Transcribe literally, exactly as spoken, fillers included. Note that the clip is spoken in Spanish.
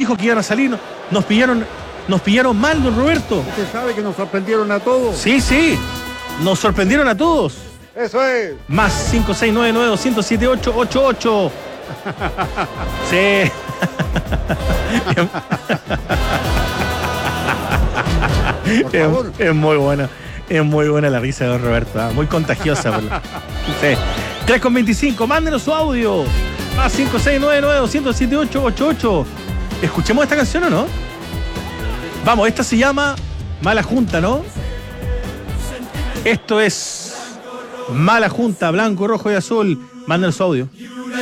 dijo que iban a salir. Nos pillaron, nos pillaron mal, don Roberto. Usted sabe que nos sorprendieron a todos. Sí, sí. Nos sorprendieron a todos. Eso es. Más cinco seis nueve nueve dos cero siete ocho ocho ocho. Sí. Por favor. Es, es muy buena. Es muy buena la risa de don Roberto. ¿eh? Muy contagiosa. Por la... sí. tres con veinticinco. Mándenos su audio. Más cinco seis nueve nueve dos cero siete ocho ocho ocho. ¿Escuchemos esta canción o no? Vamos, esta se llama Mala Junta, ¿no? Esto es Mala Junta, blanco, rojo y azul. Mándenos su audio.